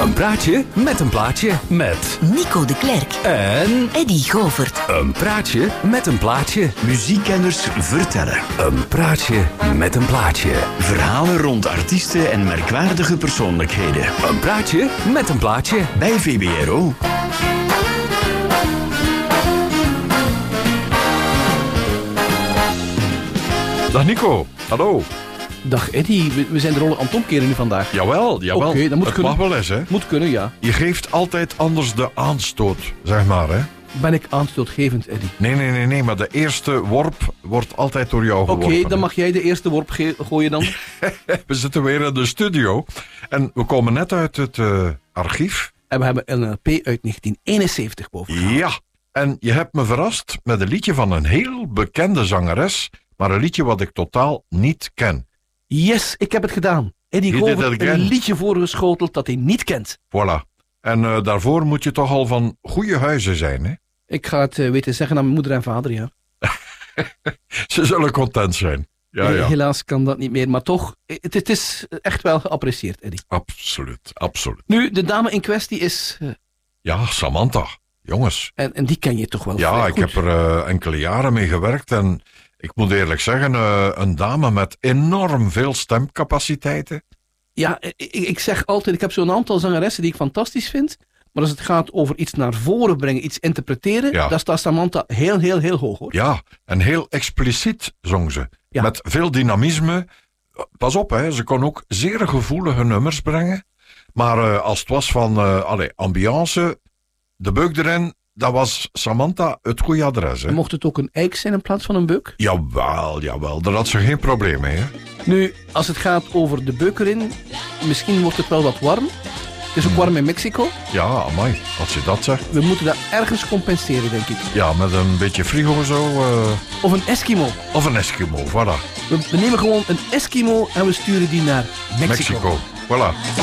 Een praatje met een plaatje met Nico de Klerk en Eddy Govert. een praatje met een plaatje. Muziekkenners vertellen. Een praatje met een plaatje. Verhalen rond artiesten en merkwaardige persoonlijkheden. Een praatje met een plaatje. Bij VBRO. Dag Nico, hallo. Dag Eddy, we zijn de rollen aan het omkeren nu vandaag. Jawel. Oké, dat moet het kunnen. mag wel eens, hè. Moet kunnen, ja. Je geeft altijd anders de aanstoot, zeg maar, hè. Ben ik aanstootgevend, Eddy? Nee, maar de eerste worp wordt altijd door jou geworpen. Oké, dan mag jij de eerste worp gooien dan. We zitten weer in de studio en we komen net uit het archief. En we hebben een LP uit 1971 boven. Ja, en je hebt me verrast met een liedje van een heel bekende zangeres, maar een liedje wat ik totaal niet ken. Yes, ik heb het gedaan. Eddy You did Govert it again. een liedje voorgeschoteld dat hij niet kent. Voilà. En daarvoor moet je toch al van goede huizen zijn, hè? Ik ga het weten zeggen aan mijn moeder en vader, ja. Ze zullen content zijn. Ja. Helaas kan dat niet meer, maar toch, het is echt wel geapprecieerd, Eddy. Absoluut. Nu, de dame in kwestie is... Ja, Samantha. Jongens. En die ken je toch wel Ja, vrij ik goed. heb er enkele jaren mee gewerkt en ik moet eerlijk zeggen, een dame met enorm veel stemcapaciteiten. Ja, ik zeg altijd, ik heb zo'n aantal zangeressen die ik fantastisch vind. Maar als het gaat over iets naar voren brengen, iets interpreteren, Ja. daar staat Samantha heel hoog, hoor. Ja, en heel expliciet zong ze. Ja. Met veel dynamisme. Pas op, hè, ze kon ook zeer gevoelige nummers brengen. Maar als het was van ambiance, de beuk erin, dat was Samantha het goede adres. Hè? Mocht het ook een eik zijn in plaats van een beuk? Jawel, daar had ze geen probleem mee. Hè? Nu, als het gaat over de beuk erin, misschien wordt het wel wat warm. Het is ook warm in Mexico. Ja, amai, als je dat zegt. We moeten dat ergens compenseren, denk ik. Ja, met een beetje frigo zo. Of een Eskimo. Of een Eskimo, voilà. We nemen gewoon een Eskimo en we sturen die naar Mexico. Voilà.